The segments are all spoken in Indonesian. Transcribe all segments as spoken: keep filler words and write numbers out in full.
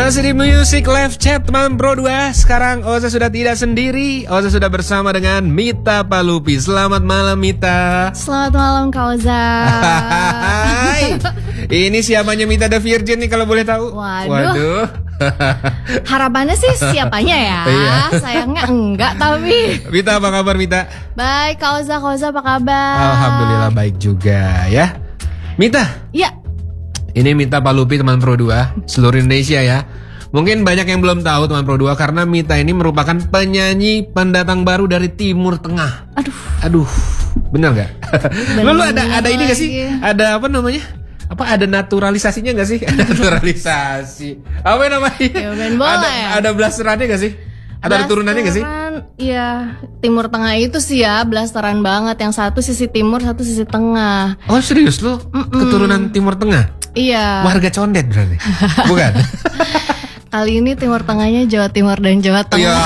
Masih di Music Live Chat teman Pro dua. Sekarang Oza sudah tidak sendiri. Oza sudah bersama dengan Mita Palupi. Selamat malam Mita. Selamat malam Kak Oza. Hai. Ini siapanya Mita The Virgin nih kalau boleh tahu? Waduh, Waduh. Harapannya sih siapanya ya. Iya. Sayangnya enggak tapi. Mita apa kabar Mita? Baik Kak Oza, Kak Oza apa kabar? Alhamdulillah baik juga ya. Mita. Iya. Ini Mita Palupi teman Pro dua seluruh Indonesia ya. Mungkin banyak yang belum tahu teman Pro dua karena Mita ini merupakan penyanyi pendatang baru dari Timur Tengah. Aduh. Aduh, benar nggak? Lalu ada ada ini nggak lagi. sih? Ada apa namanya? Apa ada naturalisasinya nggak sih? Naturalisasi. Apa namanya? Ya, main bola ada ya? ada blasterannya nggak sih? Ada turunannya nggak sih? Iya, Timur Tengah itu sih ya blasteran banget. Yang satu sisi timur, satu sisi tengah. Oh serius lu? Keturunan Timur Tengah? Iya. Warga condet berarti? Bukan? Kali ini Timur Tengahnya Jawa Timur dan Jawa Tengah. Ya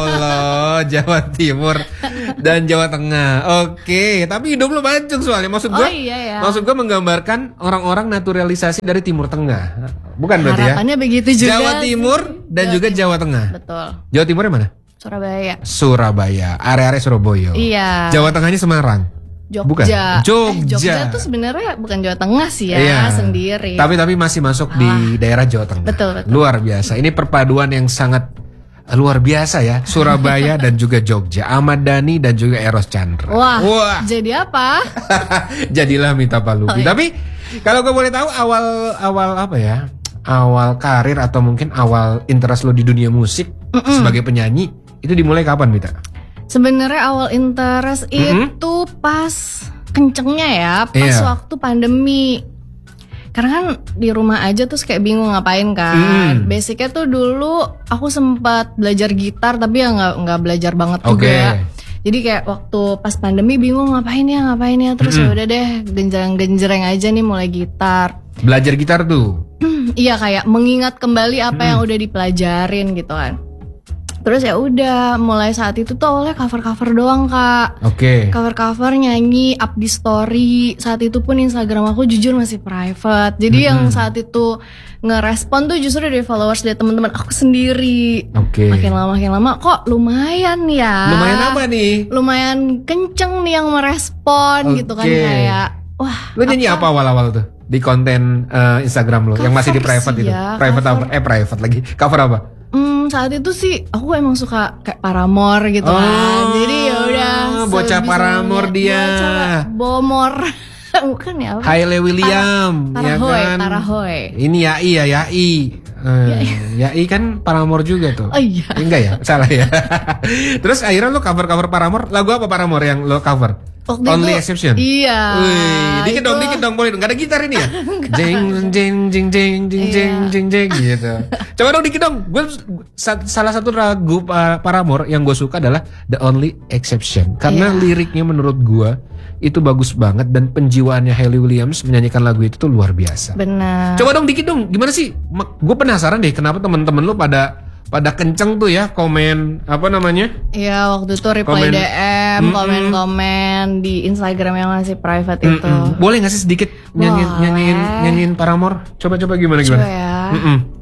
Allah, Jawa Timur dan Jawa Tengah. Oke, tapi hidup lu bancung soalnya. Maksud gua, Oh iya ya. maksud gua menggambarkan orang-orang naturalisasi dari Timur Tengah. Bukan berarti ya? Harapannya begitu juga. Jawa Timur sih. dan Jawa juga Timur. Jawa Tengah. Betul. Jawa Timurnya mana? Surabaya. Surabaya, area-area Surabaya. Iya. Jawa Tengahnya Semarang. Jogja. Bukan. Jogja. Eh, Jogja tuh sebenarnya bukan Jawa Tengah sih ya, Iya. sendiri. Tapi tapi masih masuk di daerah Jawa Tengah. Betul, betul. Luar biasa. Ini perpaduan yang sangat luar biasa ya. Surabaya dan juga Jogja. Ahmad Dhani dan juga Eros Chandra. Wah, Wah. jadi apa? Jadilah Mita Palupi. Oh, iya. Tapi kalau gue boleh tahu awal awal apa ya? Awal karir atau mungkin awal interest lo di dunia musik Mm-mm. sebagai penyanyi itu dimulai kapan Mita? Sebenarnya awal interest Mm-mm. itu pas kencengnya ya, pas Iya. waktu pandemi. Karena kan di rumah aja terus kayak bingung ngapain kan. Mm. Basicnya tuh dulu aku sempat belajar gitar tapi ya nggak nggak belajar banget Oke. juga. Jadi kayak waktu pas pandemi bingung ngapain ya ngapain ya terus Mm-mm. ya udah deh genjreng-genjreng aja nih mulai gitar. Belajar gitar tuh. Iya kayak mengingat kembali apa yang udah dipelajarin gitu kan. Terus ya udah mulai saat itu tuh awalnya cover-cover doang Kak. Oke. Cover-cover nyanyi up di story. Saat itu pun Instagram aku jujur masih private. Jadi yang saat itu ngerespon tuh justru dari followers dari teman-teman aku sendiri. Oke. Makin lama makin lama kok lumayan ya. Lumayan apa nih? Lumayan kenceng nih yang merespon gitu kan Oke. kayak wah. Lo nyanyi apa awal-awal tuh di konten eh, Instagram lo yang masih di Cover private sih itu? ya, Private cover. apa? Eh private lagi. Cover apa? Hmm, saat itu sih aku emang suka kayak Paramore gitu kan. Jadi ya udah bocah sebisa Paramore mungkin. dia. Bocah Bomor. Bukan ya apa? Haile William, Para- ya Parahoy, kan? Parahoy. Ini Yai ya, Yai. Eh, Yai kan Paramore juga tuh. Oh iya. Enggak ya? Salah ya. Terus akhirnya lo cover-cover Paramore. Lagu apa Paramore yang lo cover? Waktu Only itu- Exception. Iya. Wih, dikit itu- dong, dikit dong, boleh. Enggak ada gitar ini ya? Jeng jeng jeng jeng jeng Iya. jeng jeng jeng gitu. Coba dong dikit dong. Gue sa- salah satu lagu uh, Paramore yang gue suka adalah The Only Exception karena Iya. liriknya menurut gue itu bagus banget dan penjiwaannya Hayley Williams menyanyikan lagu itu tuh luar biasa. Benar. Coba dong dikit dong, gimana sih? Gue penasaran deh kenapa temen-temen lu pada pada kenceng tuh ya komen apa namanya? Iya, waktu itu reply Komen. D M, Mm-mm. komen-komen di Instagram yang masih private itu. Mm-mm. Boleh gak sih sedikit nyanyiin Boleh. nyanyiin nyanyiin Paramore? Coba-coba gimana Coba gimana? ya. Mm-mm.